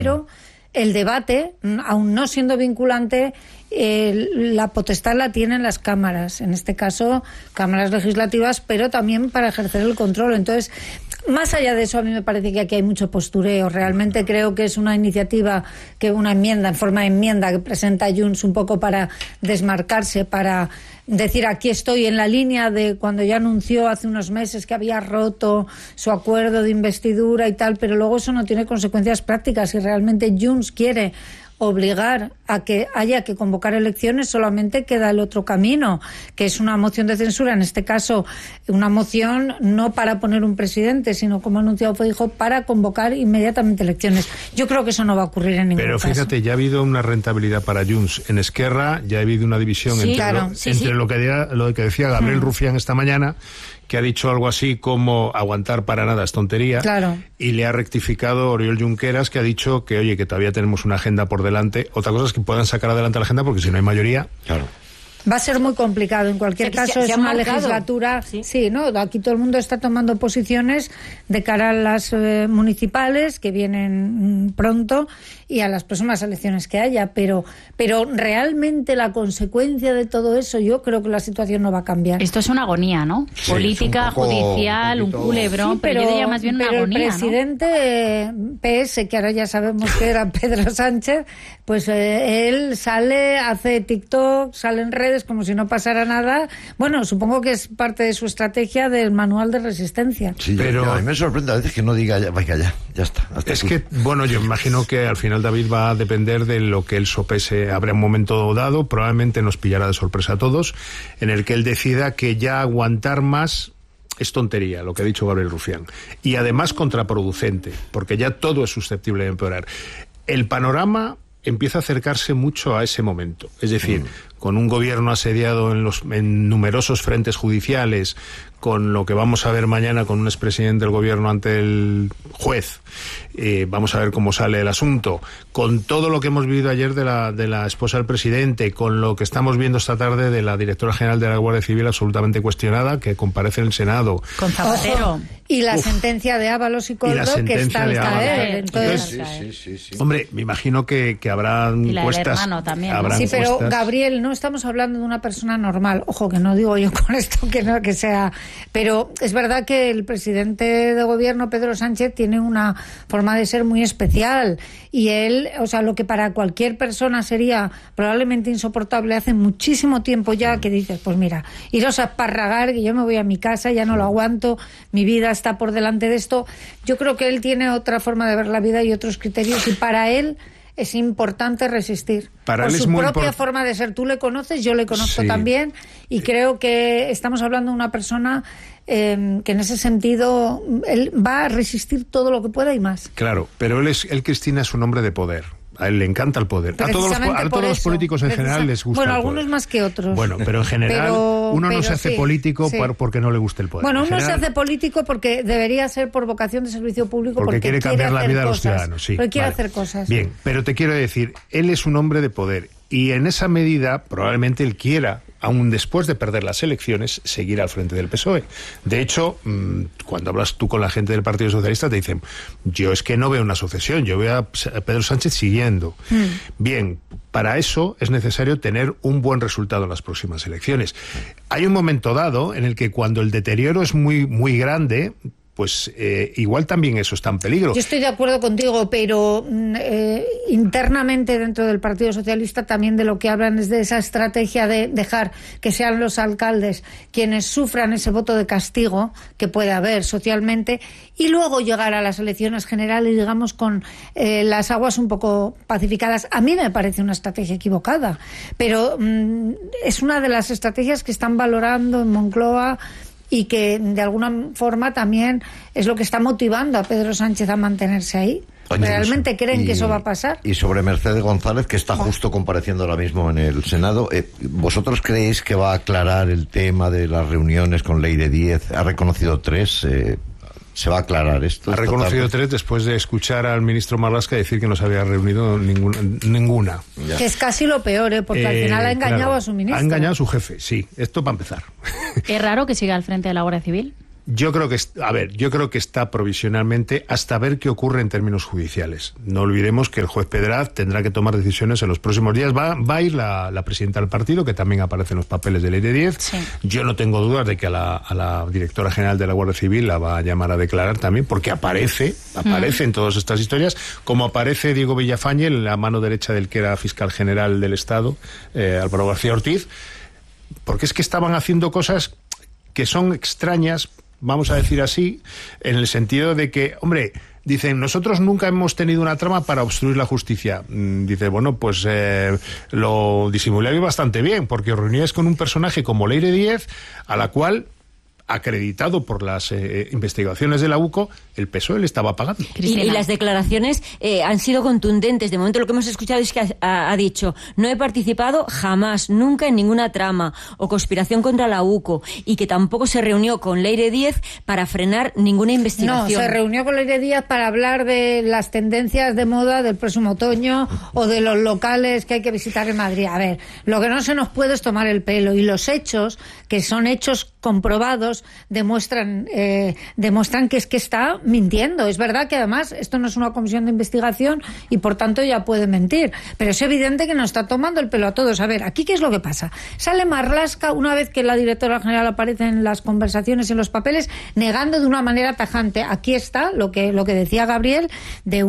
pero el debate, aun no siendo vinculante, la potestad la tienen las cámaras, en este caso cámaras legislativas, pero también para ejercer el control. Entonces, más allá de eso, a mí me parece que aquí hay mucho postureo. Realmente creo que es una iniciativa, una enmienda, en forma de enmienda, que presenta Junts un poco para desmarcarse, para decir aquí estoy en la línea de cuando ya anunció hace unos meses que había roto su acuerdo de investidura y tal, pero luego eso no tiene consecuencias prácticas. Si realmente Junts quiere obligar a que haya que convocar elecciones, solamente queda el otro camino, que es una moción de censura, en este caso una moción no para poner un presidente, sino, como ha anunciado Feijóo, para convocar inmediatamente elecciones. Yo creo que eso no va a ocurrir en ningún caso. Pero fíjate, ya ha habido una rentabilidad para Junts. En Esquerra ya ha habido una división entre lo que decía Gabriel Rufián esta mañana, que ha dicho algo así como aguantar para nada es tontería, y le ha rectificado Oriol Junqueras, que ha dicho que, oye, que todavía tenemos una agenda por delante. Otra cosa es que puedan sacar adelante la agenda, porque si no hay mayoría... Claro. Va a ser muy complicado. En cualquier caso, es una legislatura... Sí, ¿no? Aquí todo el mundo está tomando posiciones de cara a las municipales, que vienen pronto, y a las próximas elecciones que haya. Pero realmente la consecuencia de todo eso, yo creo que la situación no va a cambiar. Esto es una agonía, ¿no? Sí, política, judicial, un culebrón, pero yo diría más bien una agonía, el presidente, ¿no? PS, que ahora ya sabemos que era Pedro Sánchez, pues él sale, hace TikTok, sale en redes como si no pasara nada. Bueno, supongo que es parte de su estrategia del manual de resistencia. Sí, pero a mí me sorprende a veces que no diga ya está. Es que, bueno, yo imagino que al final, David, va a depender de lo que él sopese. Habrá un momento dado, probablemente nos pillará de sorpresa a todos, en el que él decida que ya aguantar más es tontería, lo que ha dicho Gabriel Rufián. Y además contraproducente, porque ya todo es susceptible de empeorar. El panorama empieza a acercarse mucho a ese momento. Es decir, con un gobierno asediado en numerosos frentes judiciales, con lo que vamos a ver mañana con un expresidente del gobierno ante el juez, vamos a ver cómo sale el asunto, con todo lo que hemos vivido ayer de la esposa del presidente, con lo que estamos viendo esta tarde de la directora general de la Guardia Civil absolutamente cuestionada, que comparece en el Senado. Con Zapatero. Y la sentencia de Ábalos y Coldo, que está al caer. Entonces, hombre, me imagino que habrá encuestas. También, habrá sí, encuestas. pero Gabriel, no estamos hablando de una persona normal. Ojo, que no digo yo con esto que sea... Pero es verdad que el presidente de gobierno, Pedro Sánchez, tiene una forma de ser muy especial. Y él, o sea, lo que para cualquier persona sería probablemente insoportable hace muchísimo tiempo ya, que dices, pues mira, iros a esparragar, que yo me voy a mi casa, ya no lo aguanto, mi vida está por delante de esto. Yo creo que él tiene otra forma de ver la vida y otros criterios, y para él es importante resistir. Para por él su es muy propia forma de ser. Tú le conoces, yo le conozco también, y creo que estamos hablando de una persona que en ese sentido él va a resistir todo lo que pueda y más. Claro, pero él, Cristina, es un hombre de poder. A él le encanta el poder. A todos los políticos en general les gusta el poder. Bueno, algunos más que otros. Bueno, pero en general uno no se hace político porque no le guste el poder. Bueno, uno se hace político porque debería ser por vocación de servicio público, porque quiere cambiar la vida de los ciudadanos. Sí, porque quiere hacer cosas. Bien, pero te quiero decir, él es un hombre de poder, y en esa medida probablemente él quiera, aún después de perder las elecciones, seguir al frente del PSOE. De hecho, cuando hablas tú con la gente del Partido Socialista, te dicen, yo es que no veo una sucesión, yo veo a Pedro Sánchez siguiendo. Bien, para eso es necesario tener un buen resultado en las próximas elecciones. Hay un momento dado en el que, cuando el deterioro es muy, muy grande, pues igual también eso está en peligro. Yo estoy de acuerdo contigo, pero internamente dentro del Partido Socialista también de lo que hablan es de esa estrategia de dejar que sean los alcaldes quienes sufran ese voto de castigo que puede haber socialmente, y luego llegar a las elecciones generales, digamos, con las aguas un poco pacificadas. A mí me parece una estrategia equivocada, pero es una de las estrategias que están valorando en Moncloa, y que de alguna forma también es lo que está motivando a Pedro Sánchez a mantenerse ahí. ¿Realmente creen que eso va a pasar? Y sobre Mercedes González, que está justo compareciendo ahora mismo en el Senado, ¿vosotros creéis que va a aclarar el tema de las reuniones con Ley de 10? Ha reconocido 3. ¿Se va a aclarar esto? Ha reconocido 3 después de escuchar al ministro Marlaska decir que no se había reunido ninguna. Ya. Que es casi lo peor, porque al final ha engañado a su ministro. Ha engañado a su jefe, sí. Esto para empezar. ¿Es raro que siga al frente de la Guardia Civil? Yo creo que está provisionalmente hasta ver qué ocurre en términos judiciales. No olvidemos que el juez Pedraz tendrá que tomar decisiones en los próximos días. Va a ir la presidenta del partido, que también aparece en los papeles de Ley de 10. Sí. Yo no tengo dudas de que a la directora general de la Guardia Civil la va a llamar a declarar también, porque aparece en todas estas historias, como aparece Diego Villafañe, la mano derecha del que era fiscal general del Estado, Álvaro García Ortiz, porque es que estaban haciendo cosas que son extrañas, vamos a decir así, en el sentido de que, hombre, dicen, nosotros nunca hemos tenido una trama para obstruir la justicia. Dice, bueno, pues lo disimuláis bastante bien, porque os reuníais con un personaje como Leire Díez, a la cual, acreditado por las investigaciones de la UCO, el PSOE le estaba pagando. Y las declaraciones han sido contundentes. De momento lo que hemos escuchado es que ha dicho: no he participado jamás, nunca en ninguna trama o conspiración contra la UCO, y que tampoco se reunió con Leire Díez para frenar ninguna investigación. No, se reunió con Leire Díez para hablar de las tendencias de moda del próximo otoño o de los locales que hay que visitar en Madrid. A ver, lo que no se nos puede es tomar el pelo, y los hechos, que son hechos comprobados, demuestran que es que está mintiendo. Es verdad que además esto no es una comisión de investigación y por tanto ya puede mentir, pero es evidente que nos está tomando el pelo a todos. A ver, aquí ¿qué es lo que pasa? Sale Marlaska, una vez que la directora general aparece en las conversaciones y en los papeles, negando de una manera tajante. Aquí está lo que decía Gabriel, de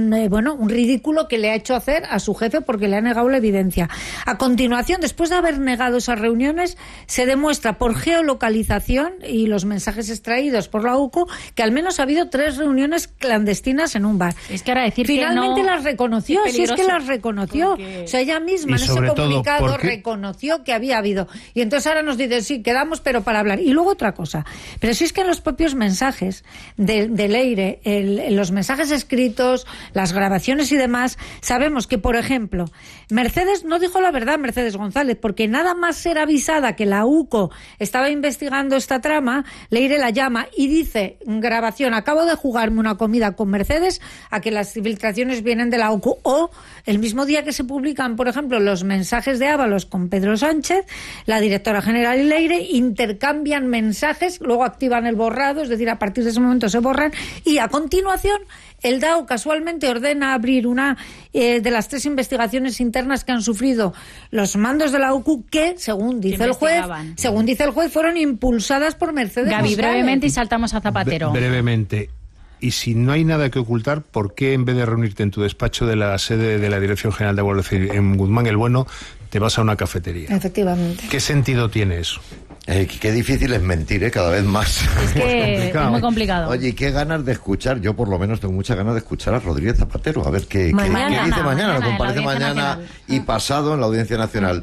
un ridículo que le ha hecho hacer a su jefe porque le ha negado la evidencia. A continuación, después de haber negado esas reuniones, se demuestra por geolocalización y los mensajes extraídos por la UCO que al menos ha habido 3 reuniones clandestinas en un bar. Es que ahora decir finalmente que no, las reconoció, es si es que las reconoció. Porque... O sea, ella misma en ese comunicado reconoció que había habido. Y entonces ahora nos dice, sí, quedamos pero para hablar. Y luego otra cosa. Pero si es que en los propios mensajes de Leire, los mensajes escritos, las grabaciones y demás, sabemos que, por ejemplo, Mercedes no dijo la verdad, Mercedes González, porque nada más ser avisada que la UCO estaba investigando esta trama, Leire la llama y dice, grabación, acabo de jugarme una comida con Mercedes a que las filtraciones vienen de la UCO. O el mismo día que se publican, por ejemplo, los mensajes de Ábalos con Pedro Sánchez, la directora general y Leire intercambian mensajes, luego activan el borrado, es decir, a partir de ese momento se borran, y a continuación el DAO casualmente ordena abrir una de las 3 investigaciones internas que han sufrido los mandos de la UCO, que, según dice el juez, fueron impulsadas por Mercedes Gaby, González. Brevemente, y saltamos a Zapatero. Brevemente. Y si no hay nada que ocultar, ¿por qué en vez de reunirte en tu despacho de la sede de la Dirección General de Guardia Civil en Guzmán el Bueno, te vas a una cafetería? Efectivamente. ¿Qué sentido tiene eso? Qué difícil es mentir, cada vez más. Es que es muy complicado. Oye, qué ganas de escuchar, yo por lo menos tengo muchas ganas de escuchar a Rodríguez Zapatero, a ver qué dice mañana, comparece mañana y pasado en la Audiencia Nacional.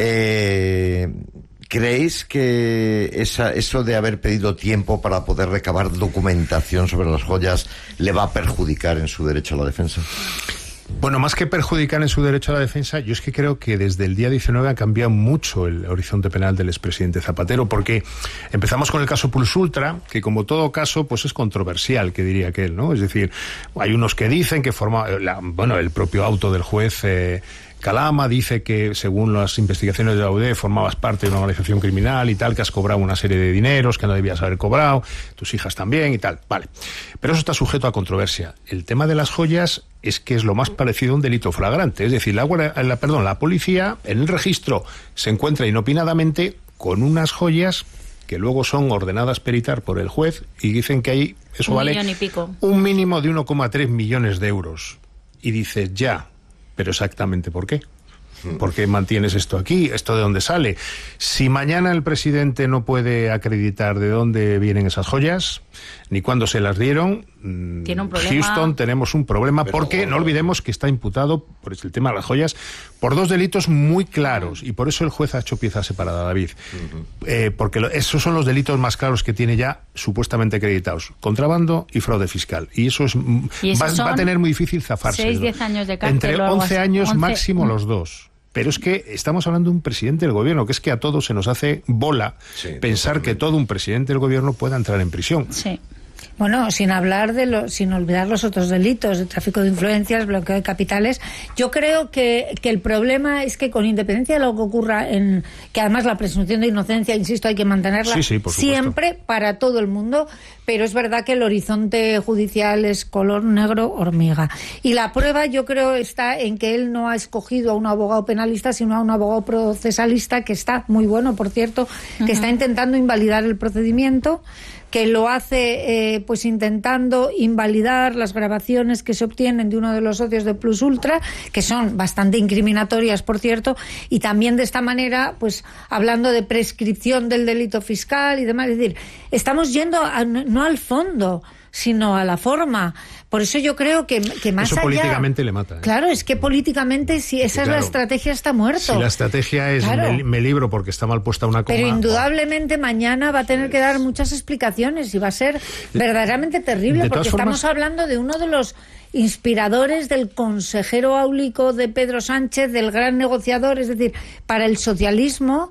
¿Creéis que eso de haber pedido tiempo para poder recabar documentación sobre las joyas le va a perjudicar en su derecho a la defensa? Bueno, más que perjudicar en su derecho a la defensa, yo es que creo que desde el día 19 ha cambiado mucho el horizonte penal del expresidente Zapatero, porque empezamos con el caso Plus Ultra, que como todo caso, pues es controversial, que diría aquel, ¿no? Es decir, hay unos que dicen que el propio auto del juez Calama dice que, según las investigaciones de la UDE, formabas parte de una organización criminal y tal, que has cobrado una serie de dineros que no debías haber cobrado, tus hijas también y tal. Vale. Pero eso está sujeto a controversia. El tema de las joyas es que es lo más parecido a un delito flagrante. Es decir, la policía en el registro se encuentra inopinadamente con unas joyas que luego son ordenadas peritar por el juez y dicen que ahí eso vale un mínimo de 1,3 millones de euros. Y dices, ya... ¿Pero exactamente por qué? ¿Por qué mantienes esto aquí? ¿Esto de dónde sale? Si mañana el presidente no puede acreditar de dónde vienen esas joyas, ni cuándo se las dieron, ¿tiene un problema? Houston, tenemos un problema, porque no olvidemos que está imputado, por el tema de las joyas, por 2 delitos muy claros, y por eso el juez ha hecho pieza separada, David. Porque esos son los delitos más claros que tiene ya supuestamente acreditados: contrabando y fraude fiscal. Y eso va a tener muy difícil zafarse. 6-10 años de cárcel. Entre 11 años máximo los 2. Pero es que estamos hablando de un presidente del gobierno, que es que a todos se nos hace bola pensar que todo un presidente del gobierno pueda entrar en prisión. Sí. Bueno, sin olvidar los otros delitos, de tráfico de influencias, bloqueo de capitales. Yo creo que el problema es que, con independencia de lo que ocurra, que además la presunción de inocencia, insisto, hay que mantenerla siempre para todo el mundo, pero es verdad que el horizonte judicial es color negro hormiga. Y la prueba, yo creo, está en que él no ha escogido a un abogado penalista, sino a un abogado procesalista, que está muy bueno, por cierto, que está intentando invalidar el procedimiento, que lo hace pues intentando invalidar las grabaciones que se obtienen de uno de los socios de Plus Ultra, que son bastante incriminatorias, por cierto, y también de esta manera pues hablando de prescripción del delito fiscal y demás. Es decir, estamos yendo no al fondo, sino a la forma. Por eso yo creo que más eso allá... políticamente le mata. Claro, es que políticamente, si esa es la estrategia, está muerto. Si la estrategia es me libro porque está mal puesta una coma... Pero indudablemente mañana va a tener que dar muchas explicaciones y va a ser verdaderamente terrible, porque estamos hablando de uno de los inspiradores del consejero áulico de Pedro Sánchez, del gran negociador. Es decir, para el socialismo...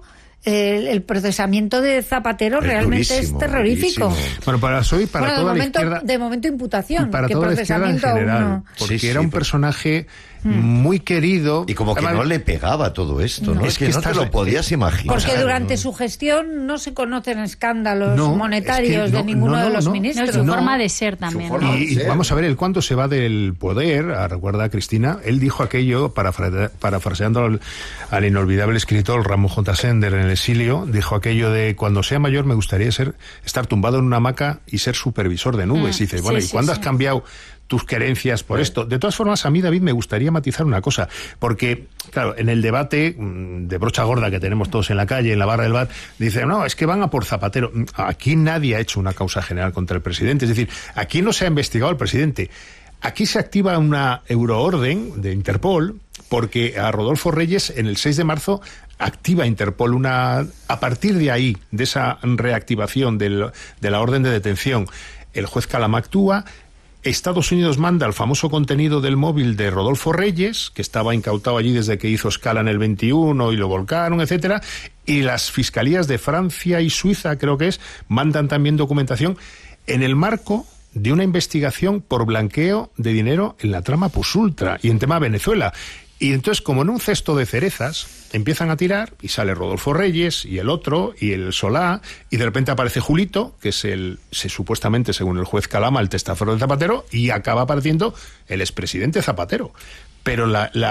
El procesamiento de Zapatero realmente es terrorífico. Durísimo. Bueno, para toda la izquierda... De momento imputación. Para toda la izquierda en general. Porque era un personaje muy querido. Y como que no le pegaba todo esto, ¿no? Es que no te lo podías imaginar. Porque durante su gestión no se conocen escándalos monetarios de ninguno de los ministros. Su forma de ser también. Y vamos a ver, él cuando se va del poder, recuerda a Cristina, él dijo aquello, parafraseando al inolvidable escritor Ramón J. Sender en el exilio, dijo aquello de: cuando sea mayor me gustaría estar tumbado en una hamaca y ser supervisor de nubes. Y dices, bueno, ¿y cuándo has cambiado tus querencias por esto? De todas formas, a mí, David, me gustaría matizar una cosa, porque, claro, en el debate de brocha gorda que tenemos todos en la calle, en la barra del bar, dicen, no, es que van a por Zapatero. Aquí nadie ha hecho una causa general contra el presidente, es decir, aquí no se ha investigado al presidente. Aquí se activa una euroorden de Interpol, porque a Rodolfo Reyes, en el 6 de marzo, activa Interpol a partir de ahí, de esa reactivación de la orden de detención, el juez Calamá actúa. Estados Unidos manda el famoso contenido del móvil de Rodolfo Reyes, que estaba incautado allí desde que hizo escala en el 21 y lo volcaron, etcétera, y las fiscalías de Francia y Suiza, creo que mandan también documentación en el marco de una investigación por blanqueo de dinero en la trama Plus Ultra y en tema Venezuela. Y entonces, como en un cesto de cerezas, empiezan a tirar y sale Rodolfo Reyes y el otro y el Solá, y de repente aparece Julito, que es supuestamente, según el juez Calama, el testaferro de Zapatero, y acaba apareciendo el expresidente Zapatero. Pero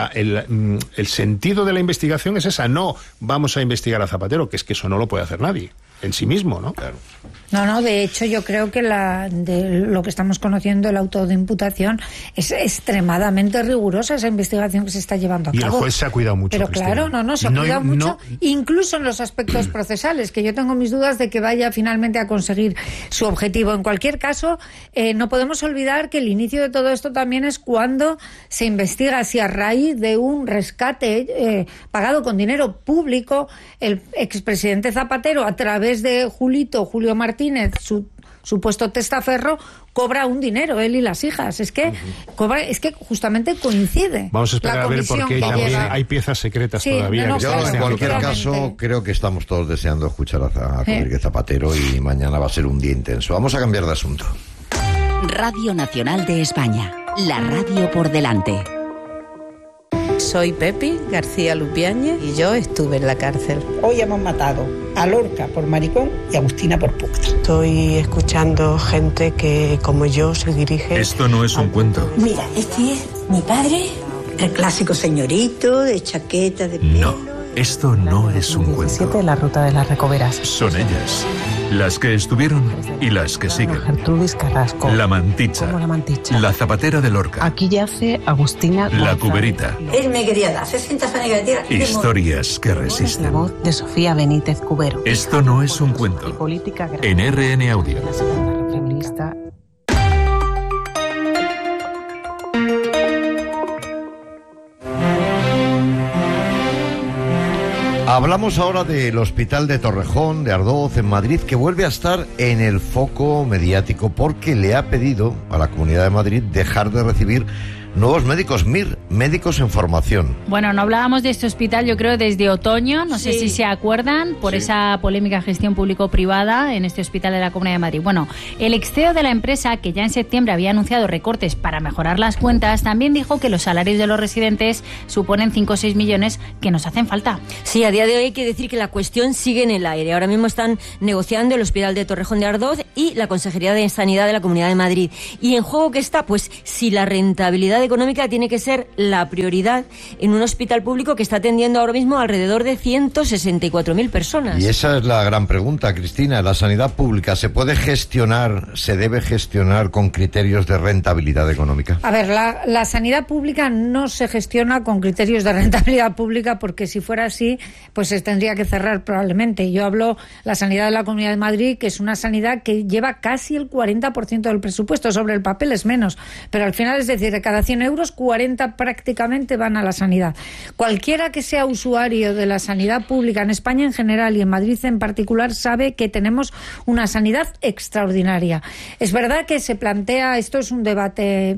el sentido de la investigación es esa, no vamos a investigar a Zapatero, que es que eso no lo puede hacer nadie en sí mismo, ¿no? Claro. No, de hecho yo creo que de lo que estamos conociendo, el auto de imputación, es extremadamente rigurosa esa investigación que se está llevando a cabo. Y el juez se ha cuidado mucho, Pero Cristina. claro, se ha cuidado mucho, incluso en los aspectos procesales, que yo tengo mis dudas de que vaya finalmente a conseguir su objetivo. En cualquier caso, no podemos olvidar que el inicio de todo esto también es cuando se investiga si a raíz de un rescate pagado con dinero público, el expresidente Zapatero, a través de Julio Martínez, su supuesto testaferro, cobra un dinero, él y las hijas. Es que justamente coincide. Vamos a esperar a ver, porque hay piezas secretas todavía. Yo, en cualquier caso, creo que estamos todos deseando escuchar a Rodríguez Zapatero, y mañana va a ser un día intenso. Vamos a cambiar de asunto. Radio Nacional de España, la radio por delante. Soy Pepi García Lupiáñez y yo estuve en la cárcel. Hoy hemos matado a Lorca por maricón y a Agustina por puta. Estoy escuchando gente que, como yo, se dirige... Esto no es un cuento. Mira, este es mi padre, el clásico señorito de chaqueta de pelo. No, esto no es un cuento. La ruta de las Recoveras. Son ellas, las que estuvieron y las que siguen. Gertrudis Carrasco. La Manticha. Como la Manticha. La Zapatera de Lorca. Aquí yace Agustina La Cuberita. Él me quería dar 60 fanegas de tierra. Historias que resisten. La voz de Sofía Benítez Cubero. Esto no es un cuento. Política en RN Audio. La segunda feminista. Hablamos ahora del Hospital de Torrejón, de Ardoz, en Madrid, que vuelve a estar en el foco mediático porque le ha pedido a la Comunidad de Madrid dejar de recibir nuevos médicos, MIR, médicos en formación. Bueno, no hablábamos de este hospital, yo creo, desde otoño, no sé si se acuerdan, por esa polémica gestión público-privada en este hospital de la Comunidad de Madrid. Bueno, el ex CEO de la empresa, que ya en septiembre había anunciado recortes para mejorar las cuentas, también dijo que los salarios de los residentes suponen 5 o 6 millones que nos hacen falta. Sí, a día de hoy hay que decir que la cuestión sigue en el aire. Ahora mismo están negociando el Hospital de Torrejón de Ardoz y la Consejería de Sanidad de la Comunidad de Madrid. ¿Y en juego qué está? Pues si la rentabilidad económica tiene que ser la prioridad en un hospital público que está atendiendo ahora mismo alrededor de 164.000 personas. Y esa es la gran pregunta, Cristina. ¿La sanidad pública se puede gestionar, se debe gestionar con criterios de rentabilidad económica? A ver, la sanidad pública no se gestiona con criterios de rentabilidad pública, porque si fuera así, pues se tendría que cerrar probablemente. Yo hablo la sanidad de la Comunidad de Madrid, que es una sanidad que lleva casi el 40% del presupuesto. Sobre el papel es menos, pero al final, es decir, de cada 100 euros, 40 prácticamente van a la sanidad. Cualquiera que sea usuario de la sanidad pública en España en general y en Madrid en particular sabe que tenemos una sanidad extraordinaria. Es verdad que se plantea, esto es un debate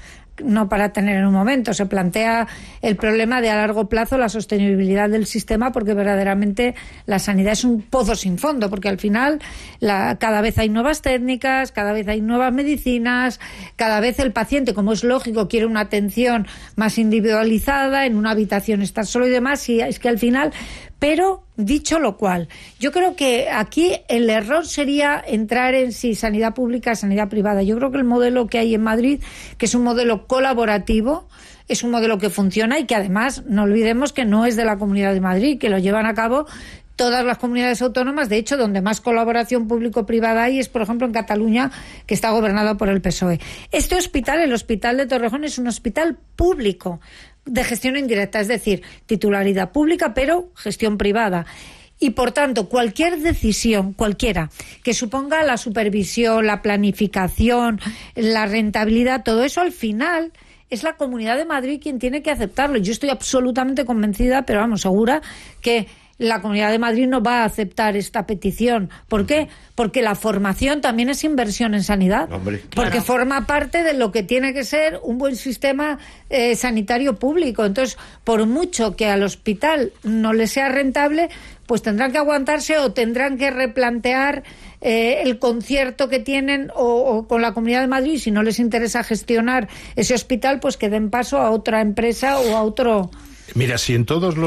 no para tener en un momento, se plantea el problema de a largo plazo la sostenibilidad del sistema, porque verdaderamente la sanidad es un pozo sin fondo, porque al final cada vez hay nuevas técnicas, cada vez hay nuevas medicinas, cada vez el paciente, como es lógico, quiere una atención más individualizada, en una habitación estar solo y demás, y es que al final... Pero, dicho lo cual, yo creo que aquí el error sería entrar en si sanidad pública, sanidad privada. Yo creo que el modelo que hay en Madrid, que es un modelo colaborativo, es un modelo que funciona y que además, no olvidemos que no es de la Comunidad de Madrid, que lo llevan a cabo todas las comunidades autónomas. De hecho, donde más colaboración público-privada hay es, por ejemplo, en Cataluña, que está gobernada por el PSOE. Este hospital, el Hospital de Torrejón, es un hospital público de gestión indirecta, es decir, titularidad pública, pero gestión privada. Y, por tanto, cualquier decisión, cualquiera, que suponga la supervisión, la planificación, la rentabilidad, todo eso al final es la Comunidad de Madrid quien tiene que aceptarlo. Yo estoy absolutamente convencida, pero vamos, segura, que la Comunidad de Madrid no va a aceptar esta petición. ¿Por qué? Porque la formación también es inversión en sanidad. Hombre, porque claro, forma parte de lo que tiene que ser un buen sistema sanitario público. Entonces, por mucho que al hospital no le sea rentable, pues tendrán que aguantarse o tendrán que replantear el concierto que tienen o con la Comunidad de Madrid. Si no les interesa gestionar ese hospital, pues que den paso a otra empresa o a otro... Mira, si en todas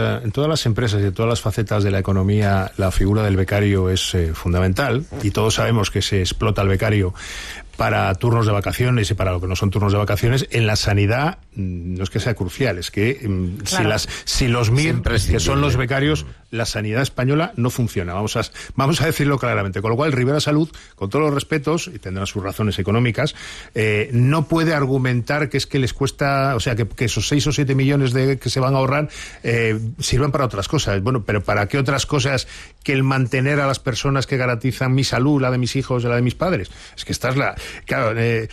las empresas y en todas las facetas de la economía la figura del becario es fundamental, y todos sabemos que se explota al becario para turnos de vacaciones y para lo que no son turnos de vacaciones, en la sanidad no es que sea crucial, es que claro, si los MIR, que son los becarios, la sanidad española no funciona, vamos a decirlo claramente. Con lo cual, Rivera Salud, con todos los respetos, y tendrá sus razones económicas, no puede argumentar que es que les cuesta, o sea, que esos 6 o 7 millones que se van a ahorrar sirvan para otras cosas. Bueno, pero ¿para qué otras cosas que el mantener a las personas que garantizan mi salud, la de mis hijos, la de mis padres? Es que esta es la... Claro,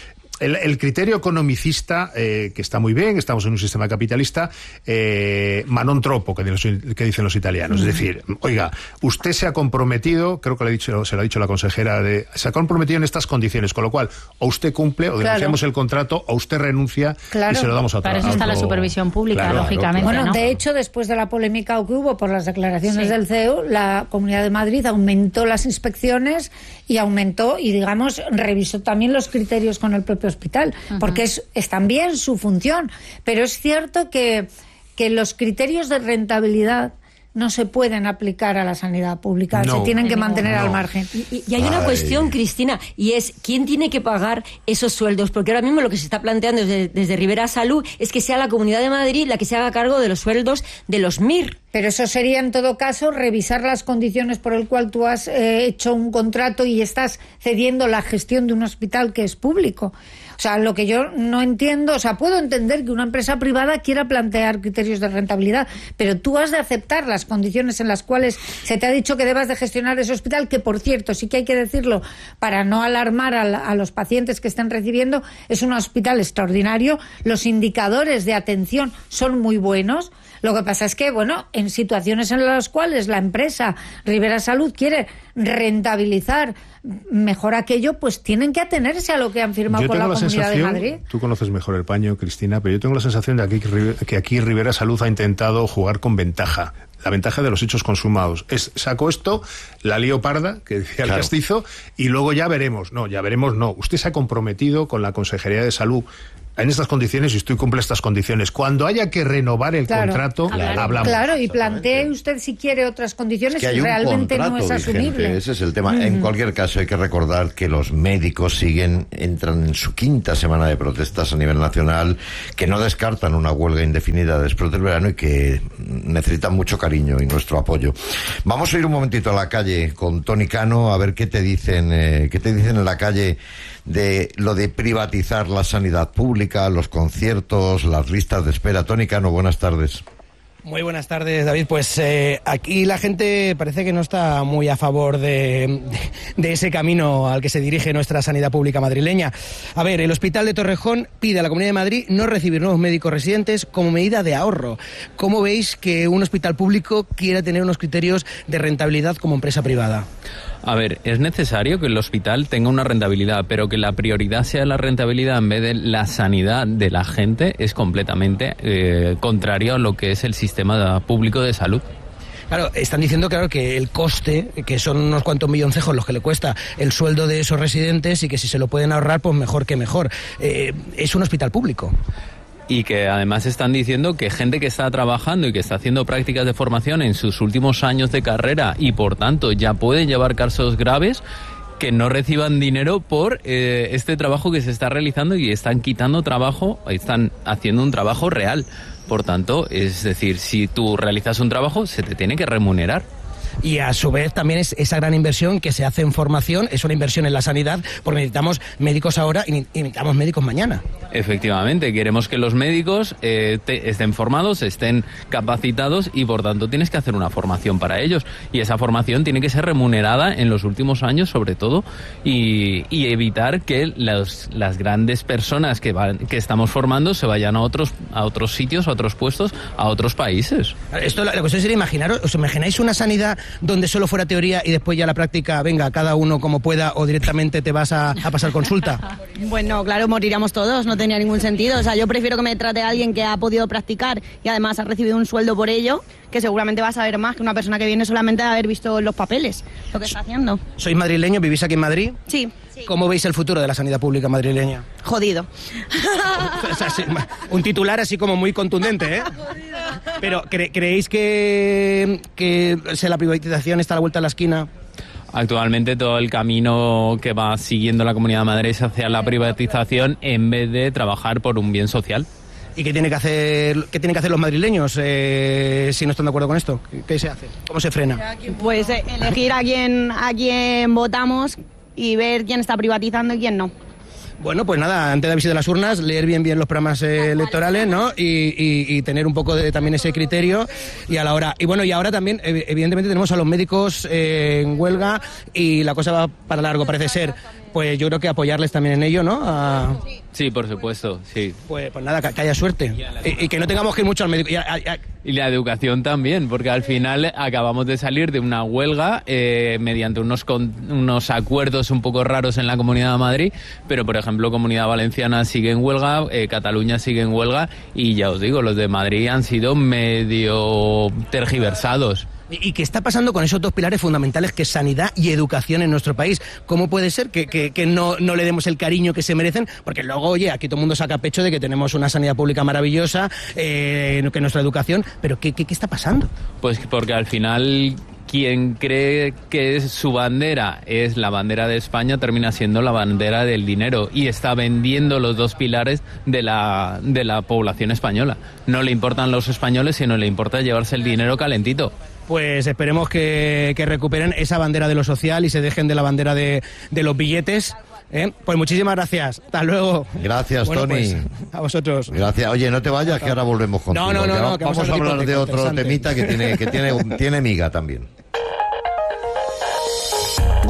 el criterio economicista, que está muy bien, estamos en un sistema capitalista, ma non troppo, que dicen los italianos. Es decir, oiga, usted se ha comprometido, creo que se lo ha dicho la consejera, se ha comprometido en estas condiciones, con lo cual, o usted cumple, o denunciamos el contrato, o usted renuncia y se lo damos a otro. Para eso está la supervisión pública, lógicamente. Bueno, ¿no? De hecho, después de la polémica que hubo por las declaraciones del CEO, la Comunidad de Madrid aumentó las inspecciones y digamos, revisó también los criterios con el propio hospital, porque es también su función. Pero es cierto que los criterios de rentabilidad no se pueden aplicar a la sanidad pública, se tienen que mantener al margen. Y hay una cuestión, Cristina, y es ¿quién tiene que pagar esos sueldos? Porque ahora mismo lo que se está planteando desde Rivera Salud es que sea la Comunidad de Madrid la que se haga cargo de los sueldos de los MIR. Pero eso sería, en todo caso, revisar las condiciones por el cual tú has hecho un contrato y estás cediendo la gestión de un hospital que es público. O sea, lo que yo no entiendo, o sea, puedo entender que una empresa privada quiera plantear criterios de rentabilidad, pero tú has de aceptar las condiciones en las cuales se te ha dicho que debas de gestionar ese hospital, que, por cierto, sí que hay que decirlo para no alarmar a los pacientes que estén recibiendo, es un hospital extraordinario, los indicadores de atención son muy buenos. Lo que pasa es que, bueno, en situaciones en las cuales la empresa Rivera Salud quiere rentabilizar mejor aquello, pues tienen que atenerse a lo que han firmado con la Comunidad Comunidad de Madrid. sensación, tú conoces mejor el paño, Cristina, pero yo tengo la sensación de que aquí Rivera Salud ha intentado jugar con ventaja. La ventaja de los hechos consumados. Saco esto, la lío parda, que decía el Castizo, y luego ya veremos. No, ya veremos no. Usted se ha comprometido con la Consejería de Salud en estas condiciones y usted cumple estas condiciones. Cuando haya que renovar el contrato, hablamos. Claro, y plantee usted si quiere otras condiciones que que realmente no es asumible. Vigente, ese es el tema. En cualquier caso, hay que recordar que los médicos entran en su 5ª semana de protestas a nivel nacional, que no descartan una huelga indefinida después del verano y que necesitan mucho cariño y nuestro apoyo. Vamos a ir un momentito a la calle con Toni Cano a ver qué te dicen en la calle de lo de privatizar la sanidad pública, los conciertos, las listas de espera. Toni Cano, buenas tardes. Muy buenas tardes, David. Pues aquí la gente parece que no está muy a favor de ese camino al que se dirige nuestra sanidad pública madrileña. A ver, el Hospital de Torrejón pide a la Comunidad de Madrid no recibir nuevos médicos residentes como medida de ahorro. ¿Cómo veis que un hospital público quiera tener unos criterios de rentabilidad como empresa privada? A ver, es necesario que el hospital tenga una rentabilidad, pero que la prioridad sea la rentabilidad en vez de la sanidad de la gente es completamente contrario a lo que es el sistema público de salud. Claro, están diciendo que el coste, que son unos cuantos milloncejos los que le cuesta el sueldo de esos residentes y que si se lo pueden ahorrar, pues mejor que mejor. Es un hospital público. Y que además están diciendo que gente que está trabajando y que está haciendo prácticas de formación en sus últimos años de carrera y por tanto ya pueden llevar casos graves, que no reciban dinero por este trabajo que se está realizando y están quitando trabajo, están haciendo un trabajo real. Por tanto, es decir, si tú realizas un trabajo, se te tiene que remunerar. Y a su vez también es esa gran inversión que se hace en formación, es una inversión en la sanidad, porque necesitamos médicos ahora y necesitamos médicos mañana. Efectivamente, queremos que los médicos estén formados, estén capacitados y por tanto tienes que hacer una formación para ellos. Y esa formación tiene que ser remunerada en los últimos años sobre todo y evitar que las grandes personas que estamos formando se vayan a otros sitios, a otros puestos, a otros países. Esto, la cuestión sería ¿os imagináis una sanidad donde solo fuera teoría y después ya la práctica, venga, cada uno como pueda o directamente te vas a pasar consulta? Bueno, claro, moriríamos todos, no tenía ningún sentido. O sea, yo prefiero que me trate a alguien que ha podido practicar y además ha recibido un sueldo por ello, que seguramente va a saber más que una persona que viene solamente de haber visto los papeles, lo que está haciendo. ¿Sois madrileños? ¿Vivís aquí en Madrid? Sí. ¿Cómo veis el futuro de la sanidad pública madrileña? Jodido. O sea, sí, un titular así como muy contundente, ¿eh? Pero ¿creéis que la privatización está a la vuelta de la esquina? Actualmente todo el camino que va siguiendo la Comunidad de Madrid es hacia la privatización en vez de trabajar por un bien social. ¿Y qué tienen que hacer los madrileños si no están de acuerdo con esto? ¿Qué se hace? ¿Cómo se frena? Pues elegir a quién votamos y ver quién está privatizando y quién no. Bueno, pues nada, antes de la visita de las urnas, leer bien los programas electorales, ¿no? Y tener un poco de también ese criterio. Y a la hora, y bueno, y ahora también, evidentemente, tenemos a los médicos en huelga y la cosa va para largo, parece ser. Pues yo creo que apoyarles también en ello, ¿no? Sí, por supuesto, sí. Pues nada, que haya suerte. Y que no tengamos que ir mucho al médico. Y la educación también, porque al final acabamos de salir de una huelga mediante unos acuerdos un poco raros en la Comunidad de Madrid, pero por ejemplo Comunidad Valenciana sigue en huelga, Cataluña sigue en huelga y ya os digo, los de Madrid han sido medio tergiversados. ¿Y qué está pasando con esos dos pilares fundamentales que es sanidad y educación en nuestro país? ¿Cómo puede ser que no le demos el cariño que se merecen? Porque luego, oye, aquí todo el mundo saca pecho de que tenemos una sanidad pública maravillosa, que nuestra educación, pero ¿qué está pasando? Pues porque al final quien cree que su bandera es la bandera de España termina siendo la bandera del dinero y está vendiendo los dos pilares de la población española. No le importan los españoles, sino le importa llevarse el dinero calentito. Pues esperemos que recuperen esa bandera de lo social y se dejen de la bandera de los billetes. Pues muchísimas gracias. Hasta luego. Gracias, bueno, Toni. Pues, a vosotros. Gracias. Oye, no te vayas, que ahora volvemos contigo. No, vamos a hablar de otro temita que tiene miga también.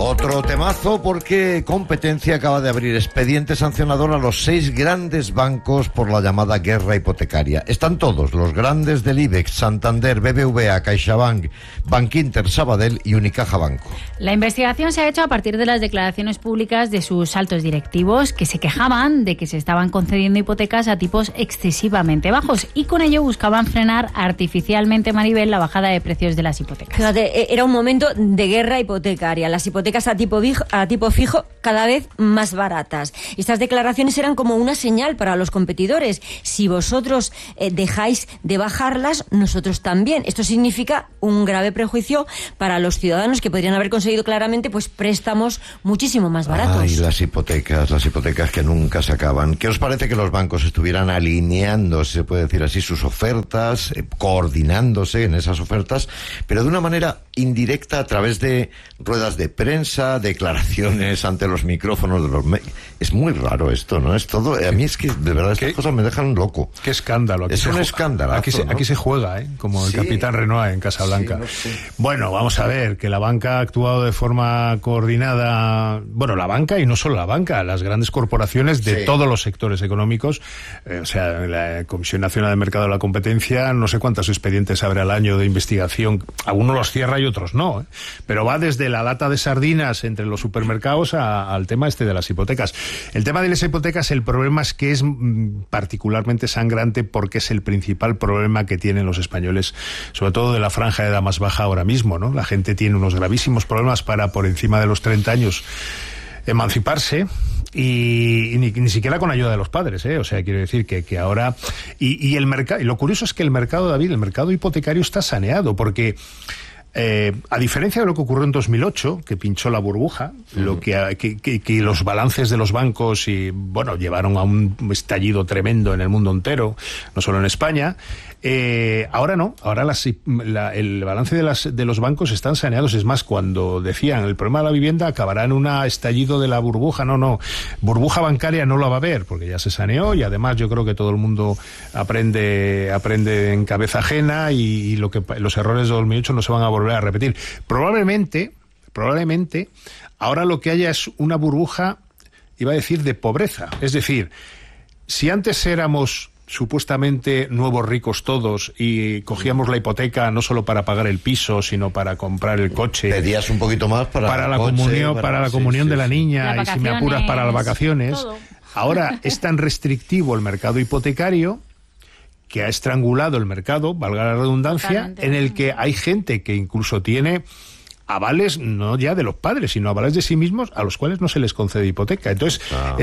Otro temazo porque Competencia acaba de abrir expediente sancionador a los 6 grandes bancos por la llamada guerra hipotecaria. Están todos, los grandes del IBEX, Santander, BBVA, CaixaBank, Bankinter, Sabadell y Unicaja Banco. La investigación se ha hecho a partir de las declaraciones públicas de sus altos directivos que se quejaban de que se estaban concediendo hipotecas a tipos excesivamente bajos y con ello buscaban frenar artificialmente, Maribel, la bajada de precios de las hipotecas. Fíjate, era un momento de guerra hipotecaria. Las hipotecas a tipo fijo cada vez más baratas. Estas declaraciones eran como una señal para los competidores. Si vosotros dejáis de bajarlas, nosotros también. Esto significa un grave prejuicio para los ciudadanos que podrían haber conseguido claramente pues préstamos muchísimo más baratos. Ay, las hipotecas que nunca se acaban. ¿Qué os parece que los bancos estuvieran alineando, se puede decir así, sus ofertas, coordinándose en esas ofertas, pero de una manera indirecta a través de ruedas de prensa, declaraciones ante los micrófonos de los medios? Es muy raro esto, ¿no? Es todo. A mí es que de verdad estas cosas me dejan loco. Qué escándalo. Es un escándalo. Aquí se juega, como el capitán Renoir en Casablanca. Sí, no sé. Bueno, vamos a ver que la banca ha actuado de forma coordinada. Bueno, la banca y no solo la banca, las grandes corporaciones de todos los sectores económicos. O sea, la Comisión Nacional de Mercado de la Competencia, no sé cuántos expedientes abre al año de investigación. Algunos los cierra y otros no. Pero va desde la lata de sardinas entre los supermercados al tema de las hipotecas. El tema de las hipotecas, el problema es que es particularmente sangrante porque es el principal problema que tienen los españoles, sobre todo de la franja de edad más baja ahora mismo, ¿no? La gente tiene unos gravísimos problemas para, por encima de los 30 años, emanciparse. Y ni siquiera con ayuda de los padres, O sea, quiero decir que ahora... Y el mercado, y lo curioso es que el mercado, David, el mercado hipotecario está saneado, porque... a diferencia de lo que ocurrió en 2008, que pinchó la burbuja, lo que los balances de los bancos llevaron a un estallido tremendo en el mundo entero, no solo en España. Ahora no, ahora el balance de los bancos están saneados. Es más, cuando decían el problema de la vivienda acabará en un estallido de la burbuja, no, burbuja bancaria no la va a haber, porque ya se saneó, y además yo creo que todo el mundo aprende en cabeza ajena, y los errores de 2008 no se van a volver a repetir. Probablemente ahora lo que haya es una burbuja, iba a decir, de pobreza. Es decir, si antes éramos supuestamente nuevos ricos todos y cogíamos la hipoteca no solo para pagar el piso, sino para comprar el coche, pedías un poquito más para la comunión de la niña, y si me apuras para las vacaciones, todo. Ahora es tan restrictivo el mercado hipotecario que ha estrangulado el mercado, valga la redundancia, totalmente, en el que hay gente que incluso tiene avales no ya de los padres, sino avales de sí mismos, a los cuales no se les concede hipoteca. Entonces,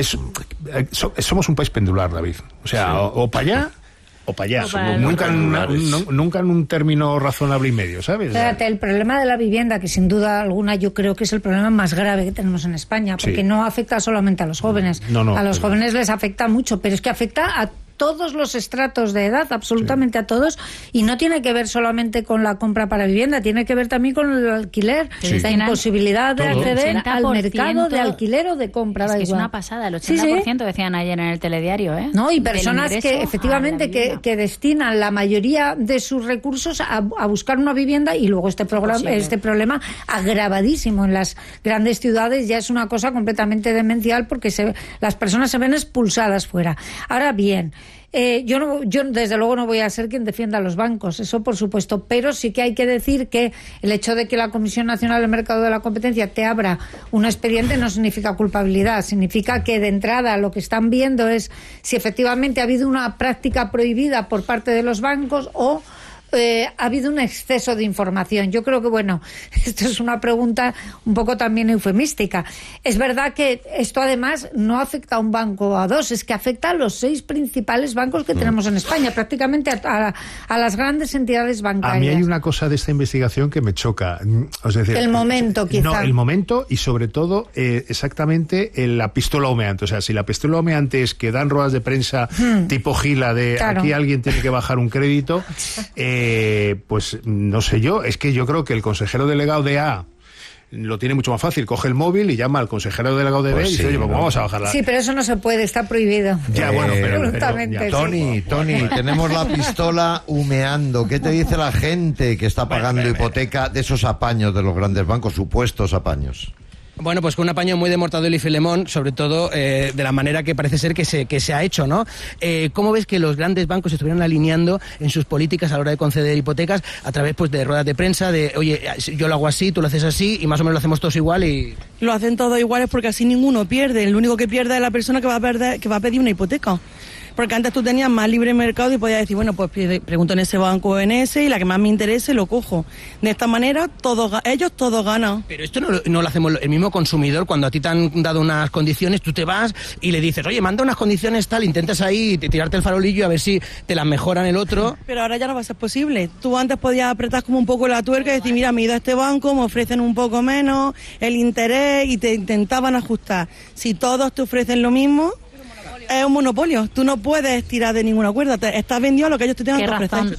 somos un país pendular, David. O sea, o para allá o para allá. Nunca en un término razonable y medio, ¿sabes? Fíjate, el problema de la vivienda, que sin duda alguna yo creo que es el problema más grave que tenemos en España, porque no afecta solamente a los jóvenes. A los jóvenes les afecta mucho, pero es que afecta a todos los estratos de edad, absolutamente a todos, y no tiene que ver solamente con la compra para vivienda, tiene que ver también con el alquiler, la imposibilidad de acceder al mercado de alquiler o de compra. Es que es una pasada, el 80% decían ayer en el telediario, No, y personas que efectivamente que destinan la mayoría de sus recursos a buscar una vivienda, y luego este problema agravadísimo en las grandes ciudades ya es una cosa completamente demencial, porque las personas se ven expulsadas fuera. Ahora bien, yo desde luego no voy a ser quien defienda a los bancos, eso por supuesto, pero sí que hay que decir que el hecho de que la Comisión Nacional del Mercado de la Competencia te abra un expediente no significa culpabilidad, significa que de entrada lo que están viendo es si efectivamente ha habido una práctica prohibida por parte de los bancos o ha habido un exceso de información. Yo creo que, esto es una pregunta un poco también eufemística. Es verdad que esto además no afecta a un banco o a dos, es que afecta a los 6 principales bancos que tenemos en España, prácticamente a las grandes entidades bancarias. A mí hay una cosa de esta investigación que me choca. Es decir, el momento, quizá. No, el momento, y sobre todo, exactamente la pistola humeante. O sea, si la pistola humeante es que dan ruedas de prensa tipo Gila aquí alguien tiene que bajar un crédito, pues no sé yo, es que yo creo que el consejero delegado de A lo tiene mucho más fácil, coge el móvil y llama al consejero delegado de B y dice, oye, pues vamos a bajarla. Sí, pero eso no se puede, está prohibido. Ya, pero Tony, tenemos la pistola humeando. ¿Qué te dice la gente que está pagando hipoteca de esos apaños de los grandes bancos, supuestos apaños? Bueno, pues con un apaño muy de Mortadelo y Filemón, sobre todo de la manera que parece ser que se ha hecho, ¿no? ¿Cómo ves que los grandes bancos estuvieran alineando en sus políticas a la hora de conceder hipotecas a través pues de ruedas de prensa, de oye, yo lo hago así, tú lo haces así y más o menos lo hacemos todos igual y... Lo hacen todos iguales porque así ninguno pierde. El único que pierde es la persona que va a pedir una hipoteca. Porque antes tú tenías más libre mercado y podías decir, bueno, pues pregunto en ese banco o en ese y la que más me interese lo cojo. De esta manera ellos todos ganan. Pero esto no lo hacemos el mismo consumidor. Cuando a ti te han dado unas condiciones, tú te vas y le dices, oye, manda unas condiciones tal, intentas ahí tirarte el farolillo a ver si te las mejoran el otro. Pero ahora ya no va a ser posible. Tú antes podías apretar como un poco la tuerca y decir, mira, me he ido a este banco, me ofrecen un poco menos, el interés, y te intentaban ajustar. Si todos te ofrecen lo mismo... Es un monopolio. Tú no puedes tirar de ninguna cuerda. Estás vendido a lo que ellos te tengan que ofrecer.